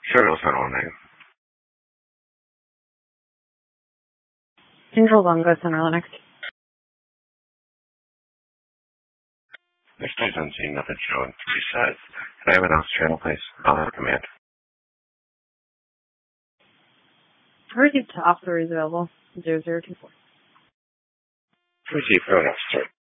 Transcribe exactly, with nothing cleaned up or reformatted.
Serial Center name. Control one, go Center Linux. Next station scene, nothing showing. Three sets. Can I have an ops channel, please? I'll have a command. Received to officer is available. Zero zero two four. Receive phone officer.